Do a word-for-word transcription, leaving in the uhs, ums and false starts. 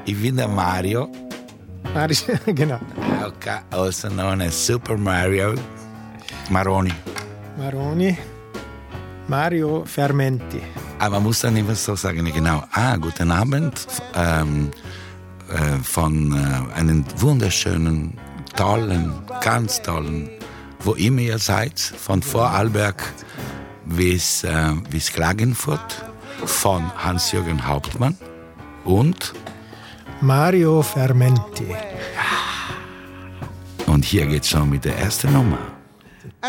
Ich bin der Mario. Mario, genau. Also known as Super Mario Maroni. Maroni. Mario Fermenti. Aber man muss dann immer so sagen, genau, ah, guten Abend, ähm, äh, von äh, einem wunderschönen, tollen, ganz tollen, wo immer ihr seid, von Vorarlberg bis, äh, bis Klagenfurt, von Hans-Jürgen Hauptmann und Mario Fermenti. Und hier geht's schon mit der ersten Nummer.